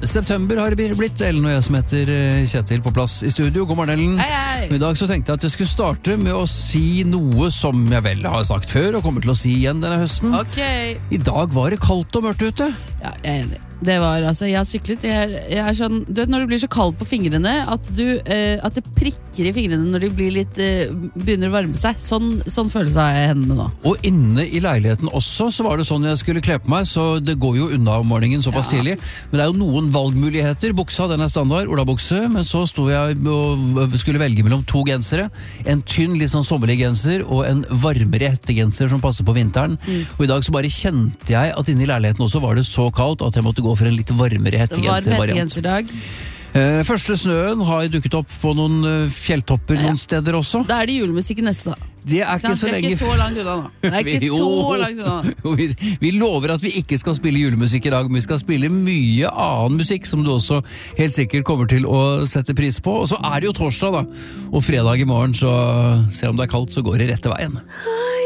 September har det blitt. Ellen og jeg som heter Kjetil på plass i studio. God morgen, Ellen. Hei. I dag så tenkte jeg at jeg skulle starte med å si noe som jeg vel har sagt før, og kommer til å si igjen denne høsten. Ok. I dag var det kaldt og mørkt ute. Ja, jeg er enig. Det var, altså, jeg har syklet. Jeg er sånn, du vet når det blir så kaldt på fingrene at det prikker i fingrene når de blir litt, begynner å varme seg. Sånn følelse har jeg i hendene nå. Og inne i leiligheten også så var det sånn jeg skulle kle på meg, så det går jo unna om morgenen såpass tidlig. Men det er jo noen valgmuligheter. Buksa, den er standard, olabukse, men så sto jeg og skulle velge mellom to gensere. En tynn, litt sånn sommerlig genser og en varmere hettegenser som passer på vinteren. Og i dag så bare kjente jeg at inne i leiligheten også var det så kaldt at jeg måtte gå for en litt varmere hettegenser-variant. Første snøen har dukket opp på noen fjelltopper noen steder også. Da er det julemusikk i neste da. Det er ikke så lenge. Det er ikke så langt unna nå. Det er ikke så langt unna. Vi lover at vi ikke skal spille julemusikk i dag, men vi skal spille mye annen musikk som du også helt sikkert kommer til å sette pris på. Og så er det jo torsdag da, og fredag i morgen, så selv om det er kaldt så går det rette veien.